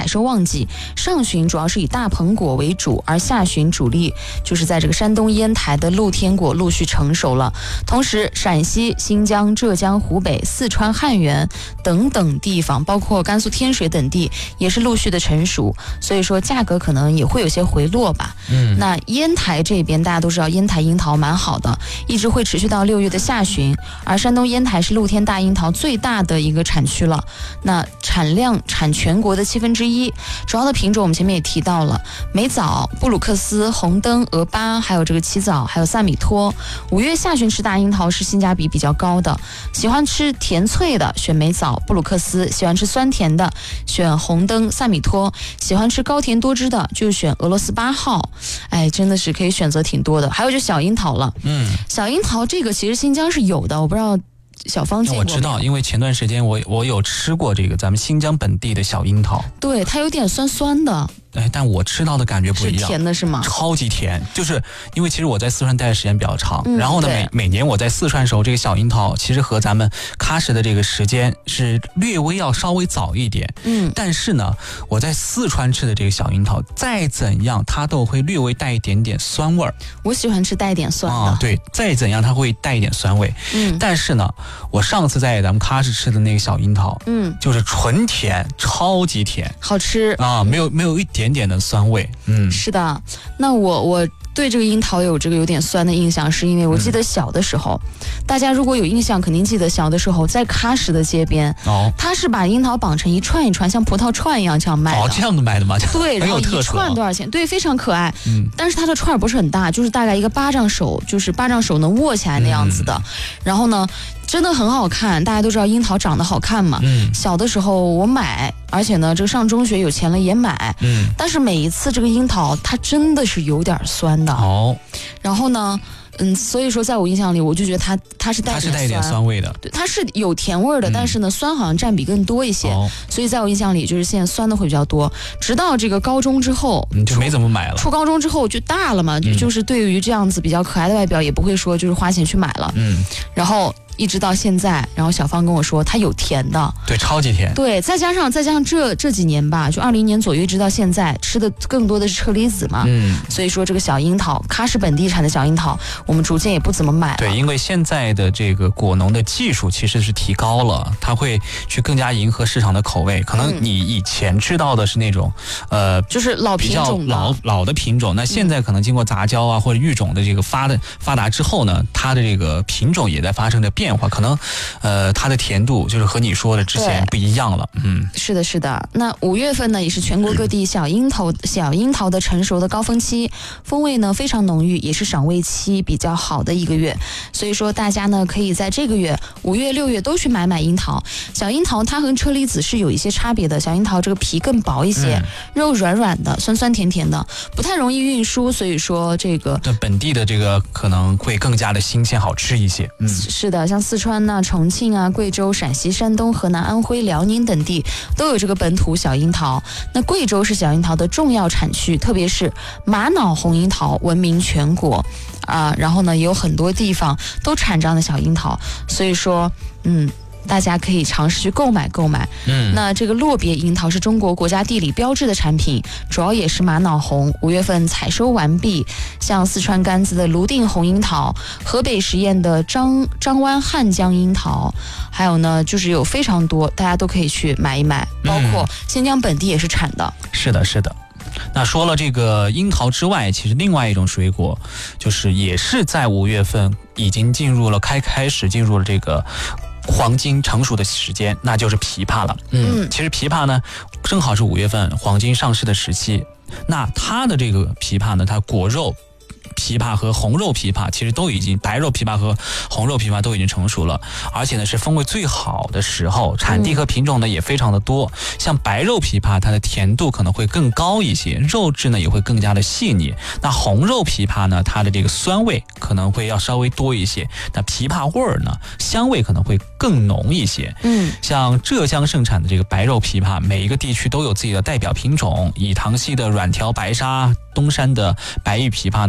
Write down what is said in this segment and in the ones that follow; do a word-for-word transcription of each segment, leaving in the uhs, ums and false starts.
采收旺季，上旬主要是以大棚果为主，而下旬主力就是在这个山东烟台的露天果陆续成熟了。同时，陕西、新疆、浙江、湖北、四川汉源等等地方，包括甘肃天水等地，也是陆续的成熟，所以说价格可能也会有些回落吧。嗯，那烟台这边大家都知道，烟台樱桃蛮好的，一直会持续到六月的下旬，而山东烟台是露天大樱桃最大的一个产区了，那产量产全国的七分之一。主要的品种我们前面也提到了，美枣、布鲁克斯、红灯、俄巴，还有这个奇枣，还有萨米托。五月下旬吃大樱桃是性价比比较高的，喜欢吃甜脆的选美枣、布鲁克斯，喜欢吃酸甜的选红灯、萨米托，喜欢吃高甜多汁的就选俄罗斯八号。哎，真的是可以选择挺多的。还有就小樱桃了，嗯，小樱桃这个其实新疆是有的，我不知道小芳见过没有？ 我知道，因为前段时间我我有吃过这个咱们新疆本地的小樱桃， 对，它有点酸酸的。 哎，但我吃到的感觉不一样， 是甜的是吗？ 超级甜，就是因为其实我在四川待的时间比较长，嗯、然后呢，每每年我在四川的时候，这个小樱桃其实和咱们喀什的这个时间是略微要稍微早一点，嗯，但是呢，我在四川吃的这个小樱桃，再怎样它都会略微带一点点酸味儿。 我喜欢吃带一点酸的， 啊，对，再怎样它会带一点酸味，嗯，但是呢，我上次在咱们喀什吃的那个小樱桃，嗯，就是纯甜，超级甜， 好吃啊，没有没有一点。点点的酸味，嗯， 是的。那我我对这个樱桃有这个有点酸的印象，是因为我记得小的时候，嗯、大家如果有印象，肯定记得小的时候在喀什的街边，哦，他是把樱桃绑成一串一串，像葡萄串一样这样卖的。 哦，这样的卖的吗？ 对，然后一串多少钱？对，非常可爱。嗯，但是它的串不是很大，就是大概一个巴掌手，就是巴掌手能握起来那样子的。嗯、然后呢？真的很好看，大家都知道樱桃长得好看嘛。嗯，小的时候我买，而且呢，这个上中学有钱了也买。嗯，但是每一次这个樱桃它真的是有点酸的。哦，然后呢，嗯，所以说在我印象里，我就觉得它它是带点酸，它是带一点酸味的。对，它是有甜味的，嗯、但是呢，酸好像占比更多一些。哦，所以在我印象里，就是现在酸的会比较多。直到这个高中之后， 你就没怎么买了。 初高中之后就大了嘛，嗯、就是对于这样子比较可爱的外表，也不会说就是花钱去买了。嗯，然后。一直到现在，然后小芳跟我说它有甜的， 对，超级甜。 对，再加上再加上这这几年吧，就二零年左右一直到现在，吃的更多的是车厘子嘛，嗯，所以说这个小樱桃，喀什本地产的小樱桃，我们逐渐也不怎么买了。 对，因为现在的这个果农的技术其实是提高了，它会去更加迎合市场的口味。可能你以前吃到的是那种，嗯、呃， 就是老品种的老老的品种，那现在可能经过杂交啊、嗯、或者育种的这个发的发达之后呢，它的这个品种也在发生着变化，可能，呃，它的甜度就是和你说的之前不一样了。嗯， 是的，是的。那五月份呢，也是全国各地小樱桃、嗯、小樱桃的成熟的高峰期，风味呢非常浓郁，也是赏味期比较好的一个月。所以说，大家呢可以在这个月五月、六月都去买买樱桃。小樱桃它和车厘子是有一些差别的，小樱桃这个皮更薄一些，嗯、肉软软的，酸酸甜甜的，不太容易运输，所以说这个对本地的这个可能会更加的新鲜好吃一些。嗯， 是的，像四川呐、重庆啊、贵州、陕西、山东、河南、安徽、辽宁等地都有这个本土小樱桃。那贵州是小樱桃的重要产区，特别是玛瑙红樱桃闻名全国啊。然后呢，也有很多地方都产这样的小樱桃，所以说，嗯。大家可以尝试去购买购买。嗯，那这个洛别樱桃是中国国家地理标志的产品，主要也是玛瑙红。五月份采收完毕，像四川甘孜的泸定红樱桃，河北十堰的张张湾汉江樱桃，还有呢，就是有非常多，大家都可以去买一买。包括新疆本地也是产的。 嗯、是的，是的。那说了这个樱桃之外，其实另外一种水果，就是也是在五月份已经进入了开开始进入了这个。黄金成熟的时间，那就是枇杷了。嗯，其实枇杷呢，正好是五月份黄金上市的时期。那它的这个枇杷呢，它果肉枇杷和红肉枇杷其实都已经，白肉枇杷和红肉枇杷都已经成熟了，而且呢是风味最好的时候，产地和品种呢也非常的多。像白肉枇杷，它的甜度可能会更高一些，肉质呢也会更加的细腻。那红肉枇杷呢，它的这个酸味可能会要稍微多一些，那枇杷味儿呢，香味可能会更浓一些。嗯，像浙江盛产的这个白肉枇杷，每一个地区都有自己的代表品种，以塘溪的软条白沙、东山的白玉枇杷呢最为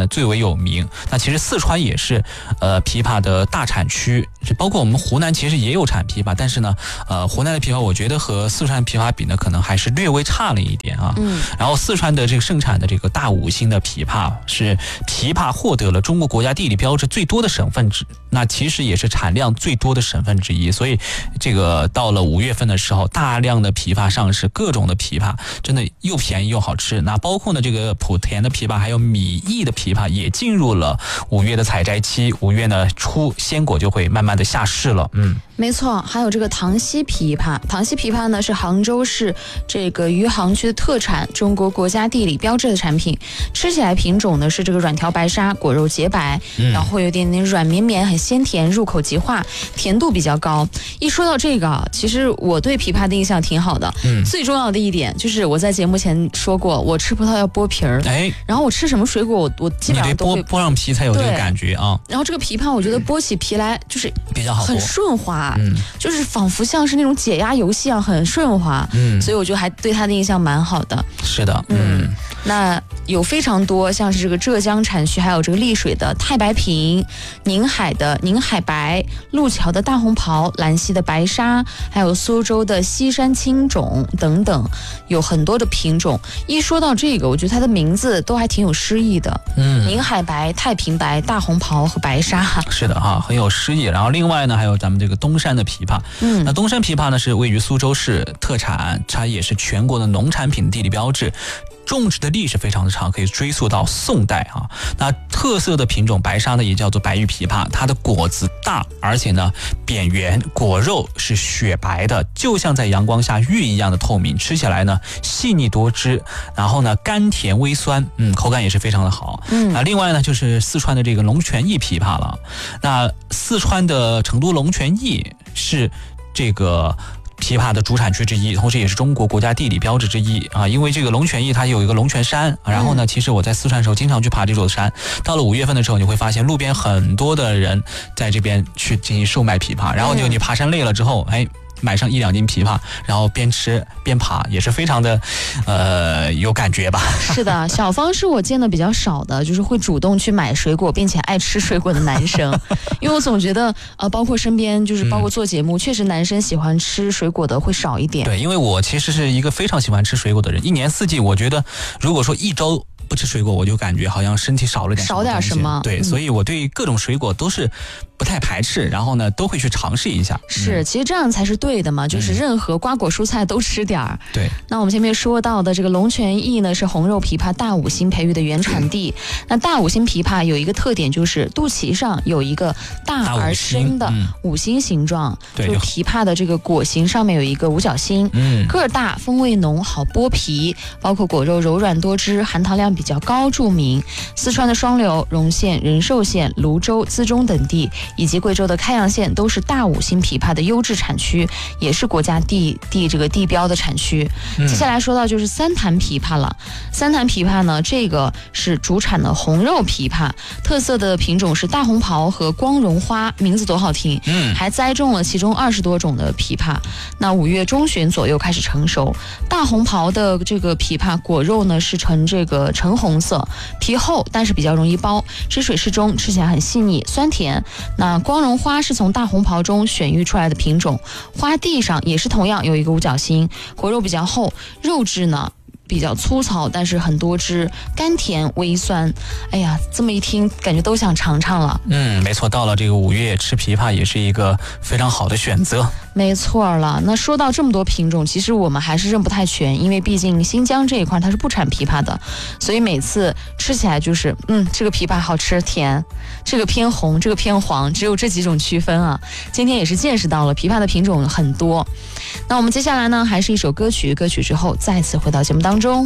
有名。那其实四川也是呃枇杷的大产区，包括我们湖南其实也有产枇杷，但是呢，呃湖南的枇杷我觉得和四川枇杷比呢，可能还是略微差了一点啊。 嗯。 然后四川的这个盛产的这个大五星的枇杷，是枇杷获得了中国国家地理标志最多的省份之，那其实也是产量最多的省份之一。所以这个到了五月份的时候，大量的枇杷上市，各种的枇杷真的又便宜又好吃。那包括呢这个莆田的枇杷，还有米易的枇杷也进入了五月的采摘期，五月呢初鲜果就会慢慢的下市了。嗯， 没错，还有这个塘溪枇杷，塘溪枇杷呢是杭州市这个余杭区的特产，中国国家地理标志的产品。吃起来品种呢是这个软条白沙，果肉洁白，嗯、然后会有点点软绵绵，很鲜甜，入口即化，甜度比较高。一说到这个，其实我对枇杷的印象挺好的。嗯，最重要的一点就是我在节目前说过，我吃葡萄要剥皮儿。哎，然后我吃什么水果，我我基本上都会剥剥上皮才有这个感觉啊。 然后这个枇杷，我觉得剥起皮来就是比较好， 很顺滑，嗯，就是仿佛像是那种解压游戏一样，很顺滑。嗯，所以我就还对它的印象蛮好的。 是的，嗯， 嗯那有非常多像是这个浙江产区，还有这个丽水的太白萍、宁海的宁海白、路桥的大红袍、兰溪的白沙，还有苏州的西山青种等等，有很多的品种。一说到这个，我觉得它的名字都还挺有诗意的。嗯，宁海白、太平白、大红袍和白沙。 是的哈，很有诗意。然后另外呢，还有咱们这个东山的枇杷。嗯，那东山枇杷呢是位于苏州市特产，它也是全国的农产品地理标志。种植的历史非常的长，可以追溯到宋代啊。那特色的品种白沙呢，也叫做白玉枇杷，它的果子大，而且呢扁圆，果肉是雪白的，就像在阳光下玉一样的透明，吃起来呢细腻多汁，然后呢甘甜微酸，嗯，口感也是非常的好。嗯，啊，另外呢就是四川的这个龙泉驿枇杷了。那四川的成都龙泉驿是这个枇杷的主产区之一，同时也是中国国家地理标志之一啊。因为这个龙泉驿它有一个龙泉山，然后呢，其实我在四川的时候经常去爬这座山。到了五月份的时候，你会发现路边很多的人在这边去进行售卖枇杷，然后就你爬山累了之后，哎。买上一两斤枇杷，然后边吃边爬，也是非常的，呃，有感觉吧？ 是的，小芳是我见的比较少的，就是会主动去买水果，并且爱吃水果的男生。因为我总觉得，呃，包括身边，就是包括做节目，嗯、确实男生喜欢吃水果的会少一点。 对，因为我其实是一个非常喜欢吃水果的人，一年四季，我觉得如果说一周不吃水果，我就感觉好像身体少了点少点什么。 对，嗯、所以我对各种水果都是不太排斥，然后呢都会去尝试一下。 是，嗯、其实这样才是对的嘛，就是任何瓜果蔬菜都吃点儿。 对。 那我们前面说到的这个龙泉驿呢，是红肉枇杷大五星培育的原产地。嗯、那大五星枇杷有一个特点，就是肚脐上有一个大而深的五星形状，嗯、就是枇杷的这个果形上面有一个五角星。嗯。个儿大，风味浓，好剥皮，包括果肉柔软多汁，含糖量比较高著名。四川的双流、荣县、仁寿县、泸州、资中等地，以及贵州的开阳县都是大五星枇杷的优质产区，也是国家地地这个地标的产区。嗯、接下来说到就是三潭枇杷了。三潭枇杷呢，这个是主产的红肉枇杷，特色的品种是大红袍和光荣花，名字多好听。嗯，还栽种了其中二十多种的枇杷。那五月中旬左右开始成熟。大红袍的这个枇杷果肉呢是呈这个橙红色，皮厚但是比较容易剥，汁水适中，吃起来很细腻酸甜。那光荣花是从大红袍中选育出来的品种，花蒂上也是同样有一个五角星，果肉比较厚，肉质呢比较粗糙，但是很多汁，甘甜微酸。哎呀，这么一听，感觉都想尝尝了。 嗯，没错，到了这个五月吃枇杷也是一个非常好的选择。 没错了。那说到这么多品种，其实我们还是认不太全，因为毕竟新疆这一块它是不产枇杷的，所以每次吃起来就是，嗯，这个枇杷好吃甜，这个偏红，这个偏黄，只有这几种区分啊。今天也是见识到了枇杷的品种很多。那我们接下来呢，还是一首歌曲，歌曲之后再次回到节目当中。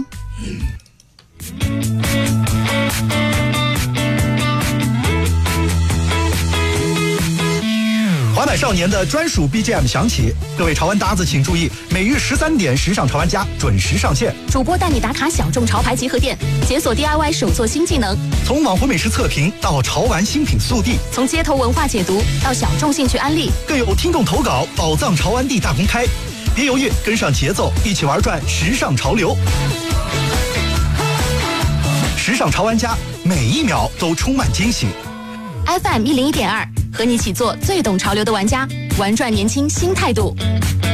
滑板少年的专属 B G M 响起，各位潮玩搭子请注意，每日十三点，时尚潮玩家准时上线。 主播带你打卡小众潮牌集合店，解锁 D I Y 手作新技能。 从网红美食测评到潮玩新品速递， 从街头文化解读到小众兴趣安利， 更有听众投稿宝藏潮玩地大公开。别犹豫，跟上节奏，一起玩转时尚潮流。时尚潮玩家每一秒都充满惊喜。 F M 一零一点二，和你一起做最懂潮流的玩家，玩转年轻新态度。